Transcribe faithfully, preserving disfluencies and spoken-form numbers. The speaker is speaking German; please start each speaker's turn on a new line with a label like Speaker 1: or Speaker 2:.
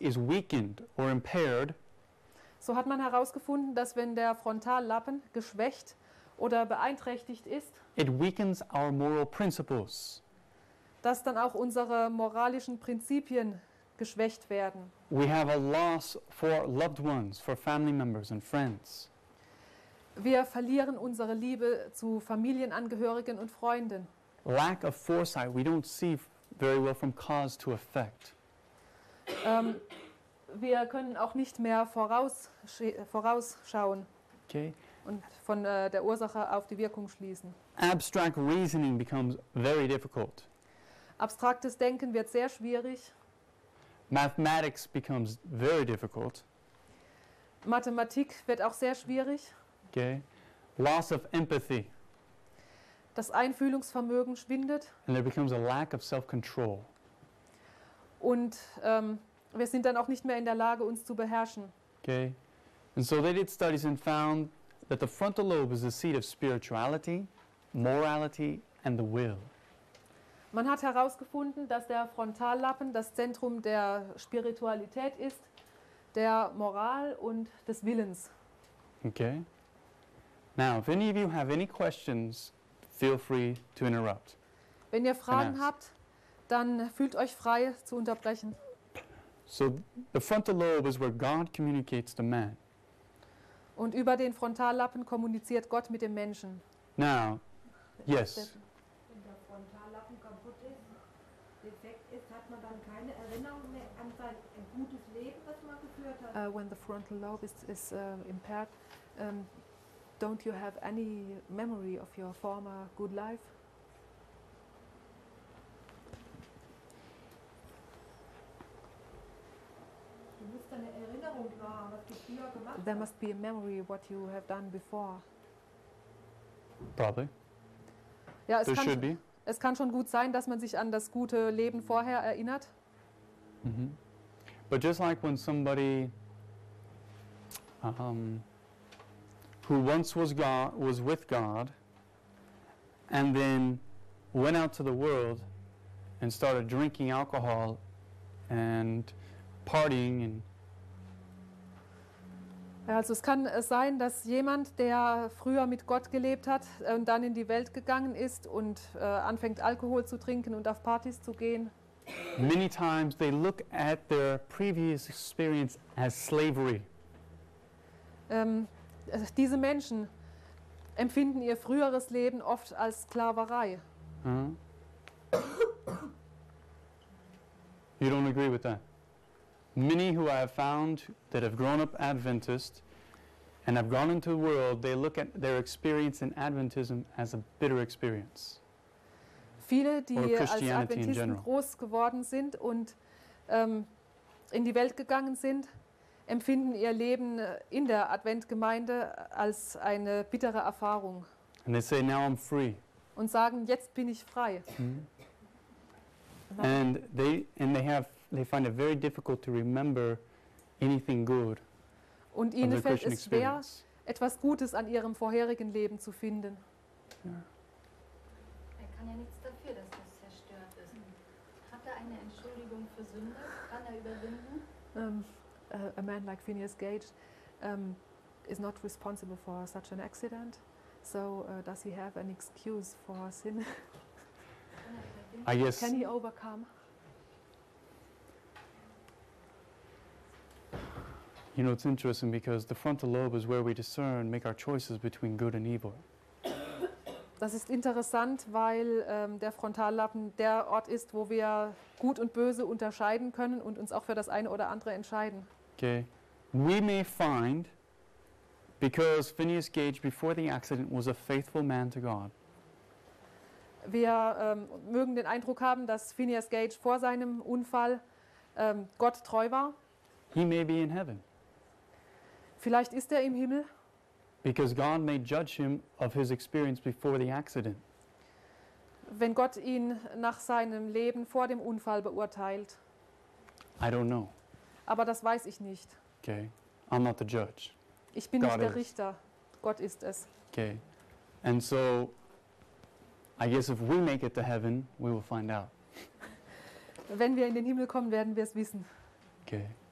Speaker 1: is weakened or impaired,
Speaker 2: So hat man herausgefunden, dass wenn der Frontallappen geschwächt oder beeinträchtigt ist,
Speaker 1: it weakens our moral principles.
Speaker 2: dass dann auch unsere moralischen Prinzipien geschwächt werden.
Speaker 1: We have a loss for loved ones, for family members and friends.
Speaker 2: Wir verlieren unsere Liebe zu Familienangehörigen und Freunden.
Speaker 1: Lack of foresight, we don't see very well from cause to effect.
Speaker 2: Ähm, wir können auch nicht mehr voraus, vorausschauen
Speaker 1: Okay?
Speaker 2: und von äh, der Ursache auf die Wirkung schließen.
Speaker 1: Abstract reasoning becomes very difficult.
Speaker 2: Abstraktes Denken wird sehr schwierig.
Speaker 1: Mathematics becomes very difficult.
Speaker 2: Mathematik wird auch sehr schwierig.
Speaker 1: Okay? Loss of empathy,
Speaker 2: Das Einfühlungsvermögen schwindet
Speaker 1: and there becomes a lack of self-control.
Speaker 2: und ähm, wir sind dann auch nicht mehr in der Lage, uns zu beherrschen.
Speaker 1: Okay? And so they did studies and found that the frontal lobe is the seat of spirituality, morality, and the will.
Speaker 2: Man hat herausgefunden, dass der Frontallappen das Zentrum der Spiritualität ist, der Moral und des Willens.
Speaker 1: Okay? Now, if any of you have any questions, feel free to interrupt.
Speaker 2: Wenn ihr Fragen
Speaker 1: ask.
Speaker 2: habt, dann fühlt euch frei zu unterbrechen.
Speaker 1: So the frontal lobe is where God communicates to man.
Speaker 2: Und über den Frontallappen kommuniziert Gott mit dem Menschen.
Speaker 1: Now, yes.
Speaker 3: Wenn der Frontallappen kaputt ist, defekt ist, hat man dann keine Erinnerung mehr an sein ein gutes Leben, das man geführt hat.
Speaker 2: Uh, when the frontal lobe is, is uh, impaired, um, don't you have any memory of your former good life?
Speaker 3: Du musst eine Erinnerung haben, was du früher gemacht
Speaker 2: There
Speaker 3: hast.
Speaker 2: must be a memory what you have done before.
Speaker 1: Probably.
Speaker 2: Ja, es
Speaker 1: There should
Speaker 2: kann,
Speaker 1: be.
Speaker 2: es kann schon gut sein, dass man sich an das gute Leben vorher erinnert.
Speaker 1: Mhm. But just like when somebody um, who once was God was with God and then went out to the world and started drinking alcohol and partying and
Speaker 2: Ja, also es kann äh, sein, dass jemand, der früher mit Gott gelebt hat äh, und dann in die Welt gegangen ist und äh, anfängt Alkohol zu trinken und auf Partys zu gehen,
Speaker 1: many times they look at their previous experience as slavery.
Speaker 2: ähm, äh, diese Menschen empfinden ihr früheres Leben oft als Sklaverei.
Speaker 1: Huh? You don't agree with that? Many who I have found that have grown up Adventist and have gone into the world, they look at their experience in Adventism as a bitter experience.
Speaker 2: Viele, die
Speaker 1: Or
Speaker 2: als
Speaker 1: Christianity in
Speaker 2: Adventisten
Speaker 1: general.
Speaker 2: groß geworden sind und ähm, in die Welt gegangen sind, empfinden ihr Leben äh, in der Adventgemeinde als eine bittere Erfahrung
Speaker 1: And they say, now I'm free.
Speaker 2: und sagen, jetzt bin ich frei.
Speaker 1: And they and they have they find it very difficult to remember anything good
Speaker 2: Und
Speaker 1: of
Speaker 2: ihnen
Speaker 1: their
Speaker 2: fällt
Speaker 1: Christian
Speaker 2: es schwer,
Speaker 1: experience.
Speaker 2: etwas Gutes an ihrem vorherigen Leben zu finden.
Speaker 4: Er kann ja nichts dafür, dass das zerstört ist. Hat er eine Entschuldigung für Sünde? Kann er überwinden?
Speaker 2: Um, uh, a man like Phineas Gage um, is not responsible for such an accident. So uh, does he have an excuse for sin?
Speaker 4: Kann er überwinden?
Speaker 1: I guess
Speaker 2: Can he overcome?
Speaker 1: you know it's interesting because the frontal lobe is where we discern, make our choices between good and evil.
Speaker 2: Das ist interessant, weil ähm, der Frontallappen der Ort ist, wo wir Gut und Böse unterscheiden können und uns auch für das eine oder andere entscheiden.
Speaker 1: Okay, we may find because Phineas Gage before the accident was a faithful man to God.
Speaker 2: Wir ähm, mögen den Eindruck haben, dass Phineas Gage vor seinem Unfall ähm, Gott treu war.
Speaker 1: He may be in heaven
Speaker 2: Vielleicht ist er im Himmel,
Speaker 1: because God may judge him of his experience before the accident.
Speaker 2: wenn Gott ihn nach seinem Leben vor dem Unfall beurteilt.
Speaker 1: I don't know.
Speaker 2: Aber das weiß ich nicht.
Speaker 1: Okay, I'm not the judge.
Speaker 2: Ich bin
Speaker 1: God
Speaker 2: nicht der
Speaker 1: is.
Speaker 2: Richter. Gott ist es.
Speaker 1: Okay, and so I guess if we make it to heaven, we will find out.
Speaker 2: Wenn wir in den Himmel kommen, werden wir es wissen.
Speaker 1: Okay,